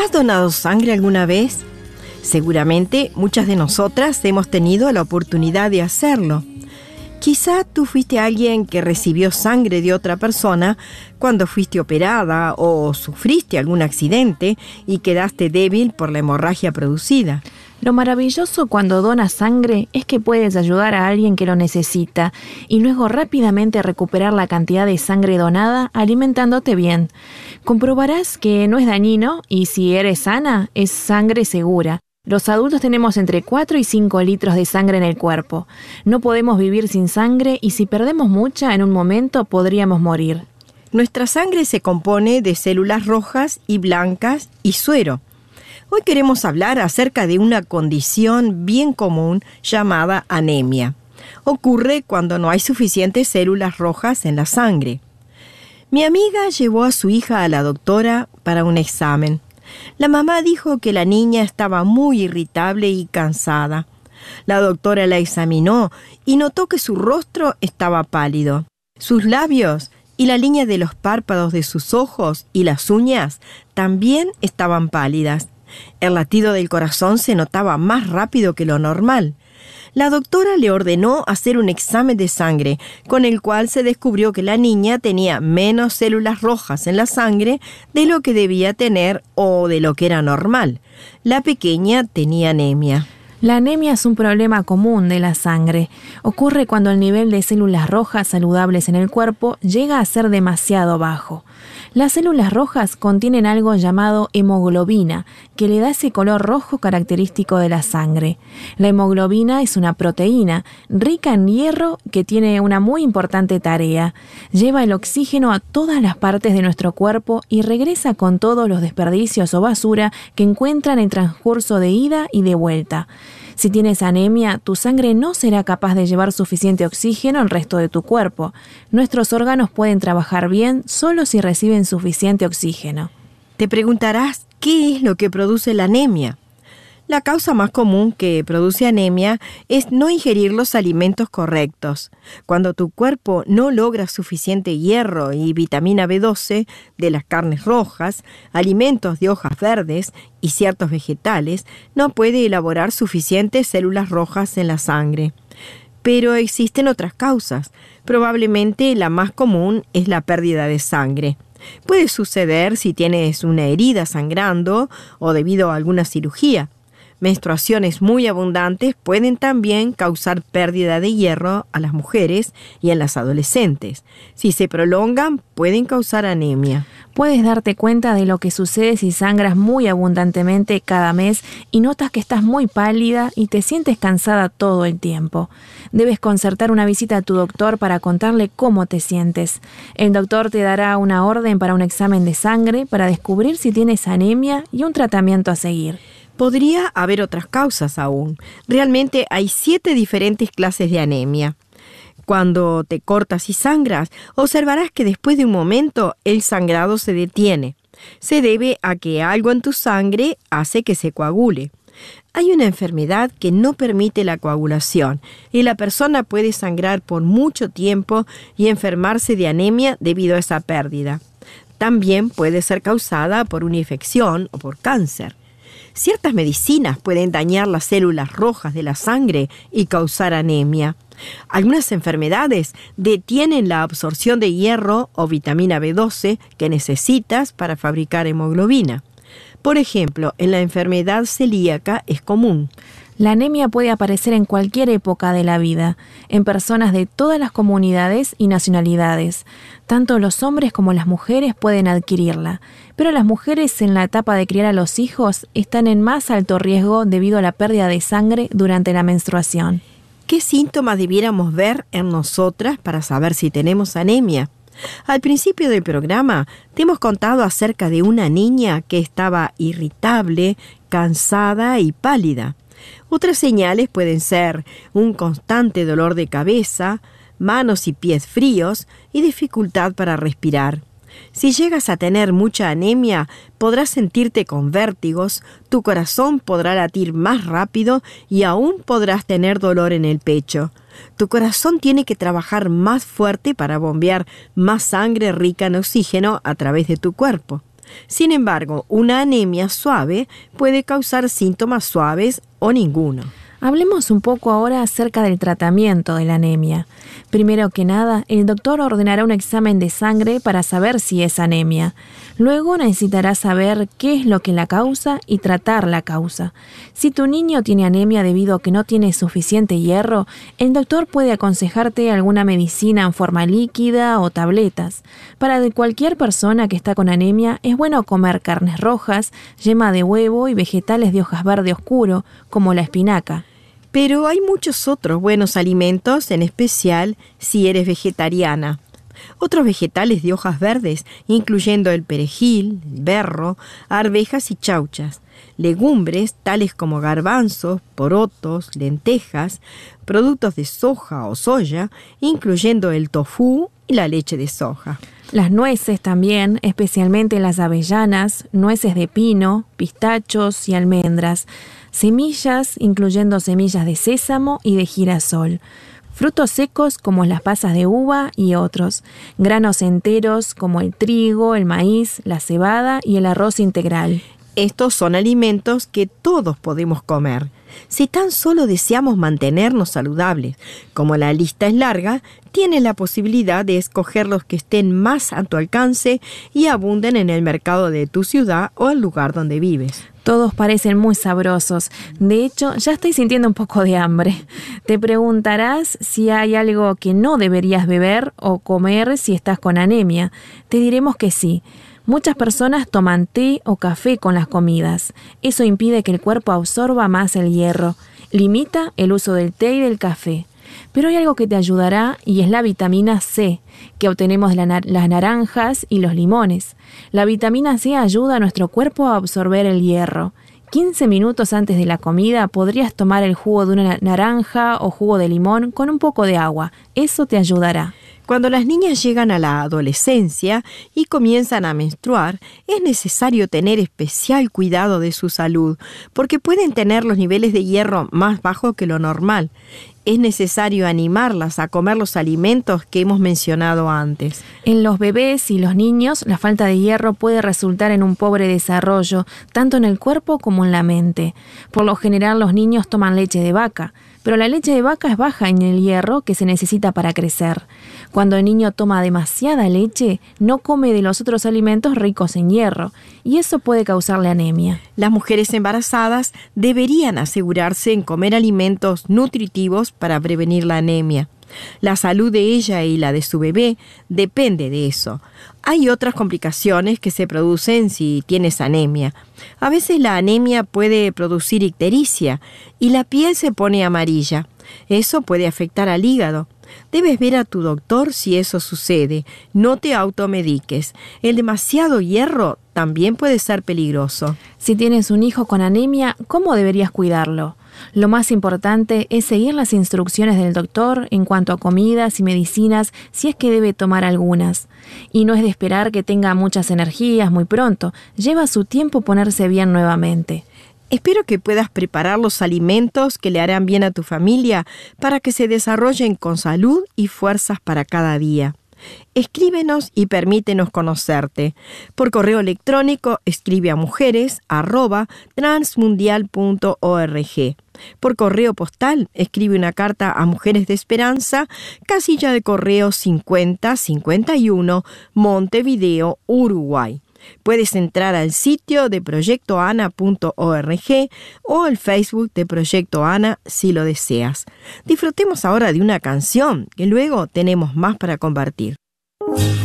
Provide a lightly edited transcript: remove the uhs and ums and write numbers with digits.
¿Has donado sangre alguna vez? Seguramente muchas de nosotras hemos tenido la oportunidad de hacerlo. Quizá tú fuiste alguien que recibió sangre de otra persona cuando fuiste operada o sufriste algún accidente y quedaste débil por la hemorragia producida. Lo maravilloso cuando donas sangre es que puedes ayudar a alguien que lo necesita y luego rápidamente recuperar la cantidad de sangre donada alimentándote bien. Comprobarás que no es dañino y si eres sana, es sangre segura. Los adultos tenemos entre 4 y 5 litros de sangre en el cuerpo. No podemos vivir sin sangre y si perdemos mucha en un momento podríamos morir. Nuestra sangre se compone de células rojas y blancas y suero. Hoy queremos hablar acerca de una condición bien común llamada anemia. Ocurre cuando no hay suficientes células rojas en la sangre. Mi amiga llevó a su hija a la doctora para un examen. La mamá dijo que la niña estaba muy irritable y cansada. La doctora la examinó y notó que su rostro estaba pálido. Sus labios y la línea de los párpados de sus ojos y las uñas también estaban pálidas. El latido del corazón se notaba más rápido que lo normal. La doctora le ordenó hacer un examen de sangre, con el cual se descubrió que la niña tenía menos células rojas en la sangre de lo que debía tener o de lo que era normal. La pequeña tenía anemia. La anemia es un problema común de la sangre. Ocurre cuando el nivel de células rojas saludables en el cuerpo llega a ser demasiado bajo. Las células rojas contienen algo llamado hemoglobina, que le da ese color rojo característico de la sangre. La hemoglobina es una proteína rica en hierro que tiene una muy importante tarea. Lleva el oxígeno a todas las partes de nuestro cuerpo y regresa con todos los desperdicios o basura que encuentra en el transcurso de ida y de vuelta. Si tienes anemia, tu sangre no será capaz de llevar suficiente oxígeno al resto de tu cuerpo. Nuestros órganos pueden trabajar bien solo si reciben suficiente oxígeno. Te preguntarás, ¿qué es lo que produce la anemia? La causa más común que produce anemia es no ingerir los alimentos correctos. Cuando tu cuerpo no logra suficiente hierro y vitamina B12 de las carnes rojas, alimentos de hojas verdes y ciertos vegetales, no puede elaborar suficientes células rojas en la sangre. Pero existen otras causas. Probablemente la más común es la pérdida de sangre. Puede suceder si tienes una herida sangrando o debido a alguna cirugía. Menstruaciones muy abundantes pueden también causar pérdida de hierro a las mujeres y en las adolescentes. Si se prolongan, pueden causar anemia. Puedes darte cuenta de lo que sucede si sangras muy abundantemente cada mes y notas que estás muy pálida y te sientes cansada todo el tiempo. Debes concertar una visita a tu doctor para contarle cómo te sientes. El doctor te dará una orden para un examen de sangre para descubrir si tienes anemia y un tratamiento a seguir. Podría haber otras causas aún. Realmente hay 7 diferentes clases de anemia. Cuando te cortas y sangras, observarás que después de un momento el sangrado se detiene. Se debe a que algo en tu sangre hace que se coagule. Hay una enfermedad que no permite la coagulación y la persona puede sangrar por mucho tiempo y enfermarse de anemia debido a esa pérdida. También puede ser causada por una infección o por cáncer. Ciertas medicinas pueden dañar las células rojas de la sangre y causar anemia. Algunas enfermedades detienen la absorción de hierro o vitamina B12 que necesitas para fabricar hemoglobina. Por ejemplo, en la enfermedad celíaca es común. La anemia puede aparecer en cualquier época de la vida, en personas de todas las comunidades y nacionalidades. Tanto los hombres como las mujeres pueden adquirirla, pero las mujeres en la etapa de criar a los hijos están en más alto riesgo debido a la pérdida de sangre durante la menstruación. ¿Qué síntomas debiéramos ver en nosotras para saber si tenemos anemia? Al principio del programa te hemos contado acerca de una niña que estaba irritable, cansada y pálida. Otras señales pueden ser un constante dolor de cabeza, manos y pies fríos y dificultad para respirar. Si llegas a tener mucha anemia, podrás sentirte con vértigos, tu corazón podrá latir más rápido y aún podrás tener dolor en el pecho. Tu corazón tiene que trabajar más fuerte para bombear más sangre rica en oxígeno a través de tu cuerpo. Sin embargo, una anemia suave puede causar síntomas suaves o ninguno. Hablemos un poco ahora acerca del tratamiento de la anemia. Primero que nada, el doctor ordenará un examen de sangre para saber si es anemia. Luego necesitará saber qué es lo que la causa y tratar la causa. Si tu niño tiene anemia debido a que no tiene suficiente hierro, el doctor puede aconsejarte alguna medicina en forma líquida o tabletas. Para cualquier persona que está con anemia, es bueno comer carnes rojas, yema de huevo y vegetales de hojas verde oscuro, como la espinaca. Pero hay muchos otros buenos alimentos, en especial si eres vegetariana. Otros vegetales de hojas verdes, incluyendo el perejil, el berro, arvejas y chauchas. Legumbres, tales como garbanzos, porotos, lentejas, productos de soja o soya, incluyendo el tofu y la leche de soja. Las nueces también, especialmente las avellanas, nueces de pino, pistachos y almendras. Semillas, incluyendo semillas de sésamo y de girasol. Frutos secos como las pasas de uva y otros. Granos enteros como el trigo, el maíz, la cebada y el arroz integral. Estos son alimentos que todos podemos comer, si tan solo deseamos mantenernos saludables. Como la lista es larga, tienes la posibilidad de escoger los que estén más a tu alcance y abunden en el mercado de tu ciudad o el lugar donde vives. Todos parecen muy sabrosos. De hecho, ya estoy sintiendo un poco de hambre. Te preguntarás si hay algo que no deberías beber o comer si estás con anemia. Te diremos que sí. Muchas personas toman té o café con las comidas. Eso impide que el cuerpo absorba más el hierro. Limita el uso del té y del café. Pero hay algo que te ayudará y es la vitamina C, que obtenemos de las naranjas y los limones. La vitamina C ayuda a nuestro cuerpo a absorber el hierro. 15 minutos antes de la comida podrías tomar el jugo de una naranja o jugo de limón con un poco de agua. Eso te ayudará. Cuando las niñas llegan a la adolescencia y comienzan a menstruar, es necesario tener especial cuidado de su salud, porque pueden tener los niveles de hierro más bajos que lo normal. Es necesario animarlas a comer los alimentos que hemos mencionado antes. En los bebés y los niños, la falta de hierro puede resultar en un pobre desarrollo, tanto en el cuerpo como en la mente. Por lo general, los niños toman leche de vaca, pero la leche de vaca es baja en el hierro que se necesita para crecer. Cuando el niño toma demasiada leche, no come de los otros alimentos ricos en hierro, y eso puede causarle anemia. Las mujeres embarazadas deberían asegurarse en comer alimentos nutritivos para prevenir la anemia. La salud de ella y la de su bebé depende de eso. Hay otras complicaciones que se producen si tienes anemia. A veces la anemia puede producir ictericia y la piel se pone amarilla. Eso puede afectar al hígado. Debes ver a tu doctor si eso sucede. No te automediques. El demasiado hierro también puede ser peligroso. Si tienes un hijo con anemia, ¿cómo deberías cuidarlo? Lo más importante es seguir las instrucciones del doctor en cuanto a comidas y medicinas si es que debe tomar algunas. Y no es de esperar que tenga muchas energías muy pronto. Lleva su tiempo ponerse bien nuevamente. Espero que puedas preparar los alimentos que le harán bien a tu familia para que se desarrollen con salud y fuerzas para cada día. Escríbenos y permítenos conocerte. Por correo electrónico escribe a mujeres@transmundial.org. Por correo postal escribe una carta a Mujeres de Esperanza, casilla de correo 5051, Montevideo, Uruguay. Puedes entrar al sitio de proyectoana.org o al Facebook de Proyecto Ana si lo deseas. Disfrutemos ahora de una canción, que luego tenemos más para compartir.